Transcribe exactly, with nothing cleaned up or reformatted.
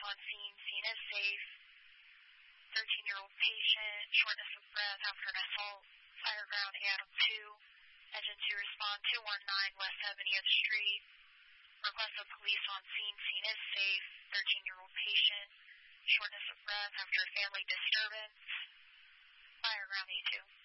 on scene. Scene is safe. thirteen-year-old patient, shortness of breath after an assault. Fireground Adam two. Engine two respond two one nine West seventieth Street. Request of police on scene. Scene is safe. thirteen-year-old patient, shortness of breath after family disturbance. Fireground A two.